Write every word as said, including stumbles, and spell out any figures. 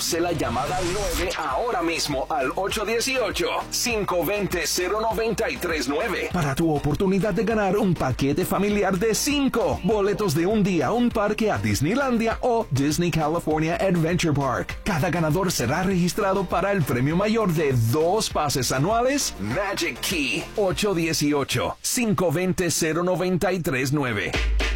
Sé la llamada nueve ahora mismo al ocho uno ocho, cinco dos cero, cero nueve tres nueve para tu oportunidad de ganar un paquete familiar de cinco boletos de un día a un parque a Disneylandia o Disney California Adventure Park. Cada ganador será registrado para el premio mayor de dos pases anuales Magic Key. Ocho uno ocho, cinco dos cero, cero nueve tres nueve.